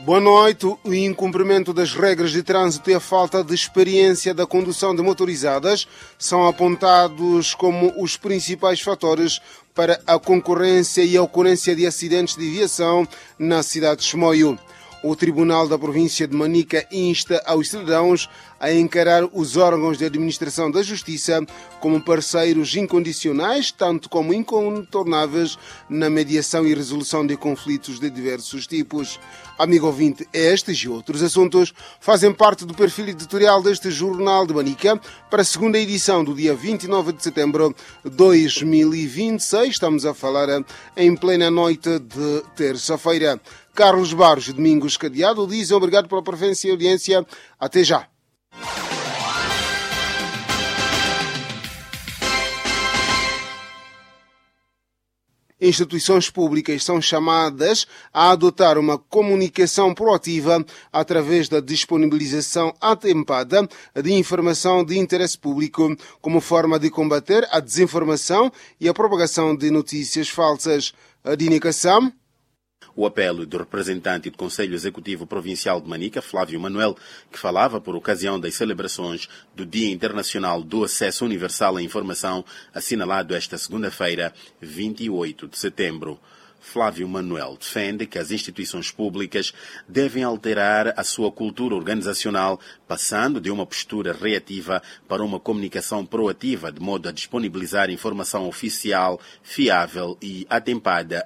Boa noite. O incumprimento das regras de trânsito e a falta de experiência da condução de motorizadas são apontados como os principais fatores para a concorrência e a ocorrência de acidentes de viação na cidade de Chimoio. O Tribunal da Província de Manica insta aos cidadãos a encarar os órgãos de administração da Justiça como parceiros incondicionais, tanto como incontornáveis na mediação e resolução de conflitos de diversos tipos. Amigo ouvinte, estes e outros assuntos fazem parte do perfil editorial deste Jornal de Manica para a segunda edição do dia 29 de setembro de 2026. Estamos a falar em plena noite de terça-feira. Carlos Barros e Domingos Cadeado dizem obrigado pela preferência e audiência. Até já. Instituições públicas são chamadas a adotar uma comunicação proativa através da disponibilização atempada de informação de interesse público, como forma de combater a desinformação e a propagação de notícias falsas. A Dinicação. O apelo do representante do Conselho Executivo Provincial de Manica, Flávio Manuel, que falava por ocasião das celebrações do Dia Internacional do Acesso Universal à Informação, assinalado esta segunda-feira, 28 de setembro. Flávio Manuel defende que as instituições públicas devem alterar a sua cultura organizacional, passando de uma postura reativa para uma comunicação proativa, de modo a disponibilizar informação oficial, fiável e atempada